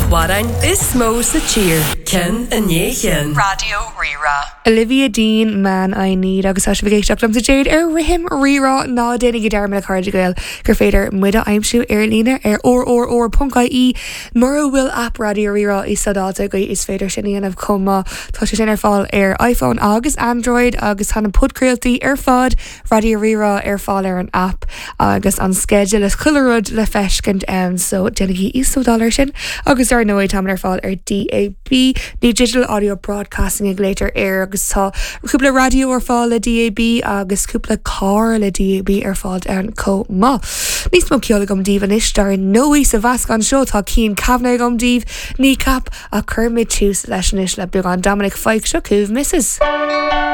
Wadain is smó sa tír. Ken a Chin. Radio Rira. Olivia Dean, Man I Need, agus tá vigéisteach am sa Jade rihim rira ná dénig dermna cardigail gur féidir muide aimsú lína or puncaí mar bhfuil app Radio Rira is sadáta go is féidir sinnaíanamh comma tá sé sin fáil iPhone agus Android agus tána pudcréaltaí fád Radio Rira fáil an app agus an schedule is chuilerud le feiscint so dénig is $2 sin agus nóid tam fáil DAB ní Digital Audio Broadcasting ag léitir agus tá cúpla radio fáil le DAB agus cúpla car le DAB fáil an comma. Nís mó ceola gom díomh an istar nóí sa bhascan seo tá cín cabhna gom díomh ní cap a churmid túús leis le beag an Dominic Fike seo cúh Mrs.